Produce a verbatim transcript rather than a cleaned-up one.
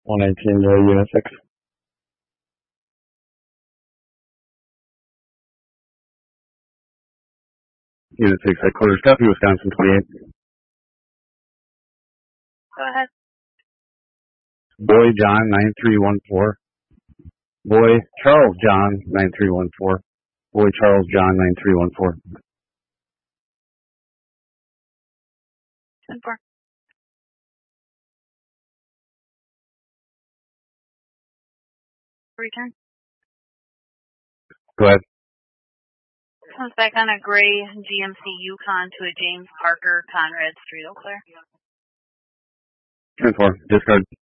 one nineteen to Unit six. Unit six, headquarters, copy, Wisconsin twenty-eight. Go ahead. Boy John nine three one four. Boy Charles John nine three one four. Boy Charles John nine three one four. ten four. Return. Go ahead. Comes back on a gray G M C Yukon to a James Parker Conrad Street Eau Claire. ten four. Discard.